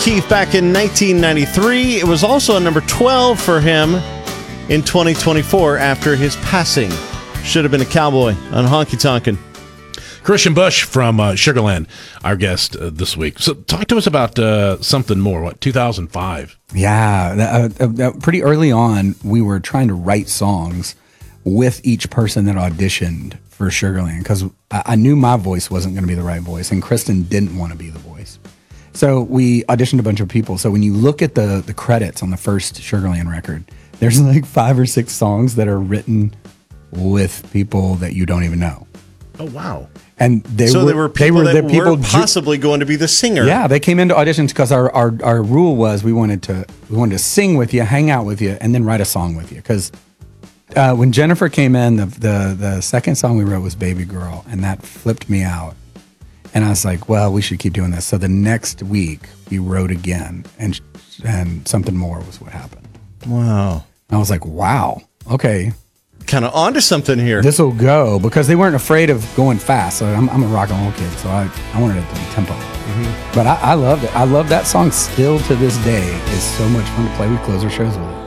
O'Keefe back in 1993. It was also a number 12 for him in 2024 after his passing. Should have been a cowboy on Honky Tonkin'. Christian Bush from Sugarland, our guest this week. So talk to us about Something More, 2005? Yeah, pretty early on, we were trying to write songs with each person that auditioned for Sugarland because I knew my voice wasn't going to be the right voice, and Kristen didn't want to be the voice. So we auditioned a bunch of people. So when you look at the credits on the first Sugarland record, there's like 5 or 6 songs that are written with people that you don't even know. Oh, wow. And they were people that were possibly going to be the singer. Yeah, they came into auditions because our rule was we wanted to sing with you, hang out with you, and then write a song with you. Because when Jennifer came in, the second song we wrote was Baby Girl, and that flipped me out. And I was like, well, we should keep doing this. So the next week we wrote again, and Something More was what happened. Wow. I was like, wow, okay. Kind of onto something here. This will go, because they weren't afraid of going fast. So I'm a rock and roll kid, so I wanted it to be tempo. Mm-hmm. But I loved it. I love that song still to this day. It's so much fun to play. We close our shows with it.